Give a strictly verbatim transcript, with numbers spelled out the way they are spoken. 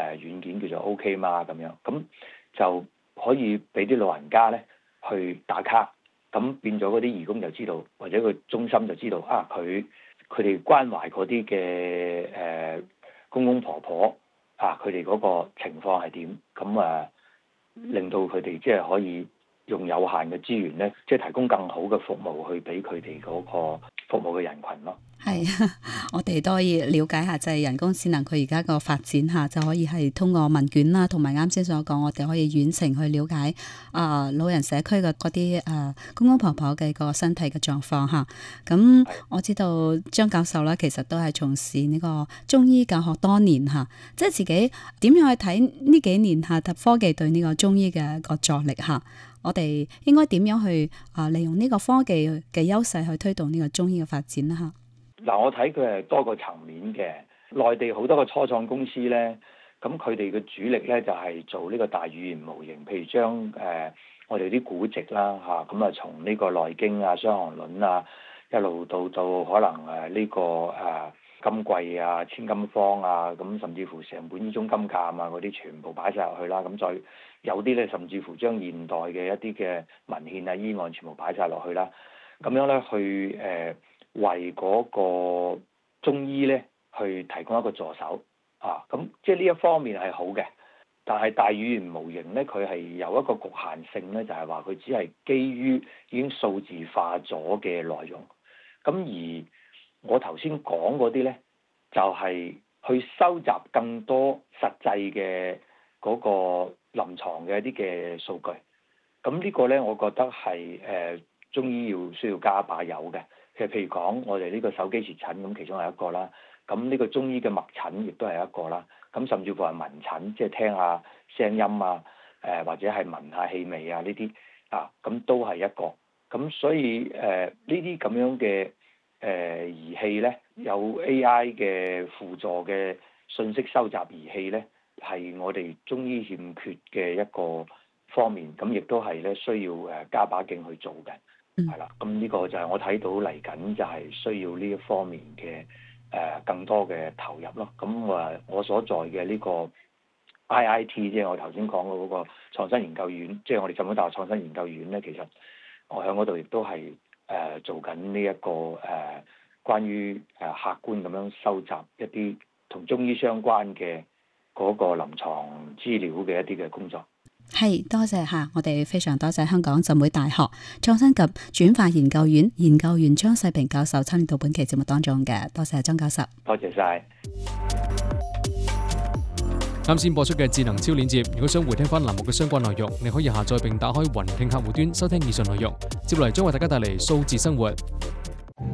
誒軟件叫做 OK 嘛咁樣，咁就可以俾啲老人家咧去打卡，咁變咗嗰啲義工就知道，或者個中心就知道啊，佢佢哋關懷嗰啲嘅誒公公婆婆啊，佢哋嗰個情況係點，咁啊令到佢哋即係可以用有限嘅資源咧，即係提供更好嘅服務去俾佢哋嗰個服務嘅人群咯。 係啊，我哋都可以了解下，就係人工智能佢而家個發展下，就可以係通過問卷啦，同埋啱先所講，我哋可以遠程去了解啊、呃、老人社區嘅嗰啲誒公公婆婆嘅個身體嘅狀況嚇。咁我知道張教授啦，其實都係從事呢個中醫教學多年嚇，即係自己點樣去睇呢幾年下科技對呢個中醫嘅個助力嚇？我哋應該點樣去啊利用呢個科技嘅優勢去推動呢個中醫嘅發展啦嚇？ 嗱，我睇佢係多個層面嘅。內地好多個初創公司咧，咁佢哋嘅主力咧就係、是、做呢個大語言模型，譬如將誒、呃、我哋啲古籍啦嚇，咁啊從呢個《內經》啊、《傷寒論》啊，一路到到可能誒、這、呢個誒、啊、金匱啊、千金方啊，咁甚至乎成本醫中金鑑啊嗰啲全部擺晒入去啦。咁再有啲咧，甚至乎將現代嘅一啲嘅文獻啊、醫案全部擺晒落去啦。咁樣咧去誒。呃為嗰個中醫咧去提供一個助手啊，咁即係呢一方面係好嘅，但係大語言模型咧佢係有一個局限性咧，就係話佢只係基於已經數字化咗嘅內容，咁而我頭先講嗰啲咧就係、是、去收集更多實際嘅嗰個臨床嘅一啲嘅數據，咁呢個咧我覺得係誒、呃、中醫要需要加把油嘅。譬如講，我哋呢個手機舌診咁，其中係一個啦。咁呢個中醫嘅脈診亦都係一個啦。咁甚至乎係聞診，即係聽下聲音啊，誒、呃、或者係聞下氣味啊呢啲啊，咁都係一個。咁所以誒呢啲咁樣嘅誒、呃、儀器咧，有 A I 嘅輔助嘅信息收集儀器咧，係我哋中醫欠缺嘅一個方面。咁亦都係咧需要誒加把勁去做嘅。係啦，咁呢個就係我睇到嚟緊就係需要呢一方面嘅誒、呃、更多嘅投入咯。咁我我所在嘅呢個 I I T 即係我頭先講嘅嗰個創新研究院，即係我哋浸會大學創新研究院咧，其實我喺嗰度亦都係誒、呃、做緊呢一個誒、呃、關於誒客觀咁樣收集一啲同中醫相關嘅嗰個臨床資料嘅一啲嘅工作。 係，多謝吓，我哋非常多謝香港浸會大學創新及轉化研究院研究員張世平教授參與到本期節目當中嘅，多謝張教授， 多謝晒。 啱先播出嘅智能超鏈接，如果想回聽翻欄目嘅相關內容，你可以下載並打開雲聽客戶端收聽以上內容。接落嚟將為大家帶嚟數字生活。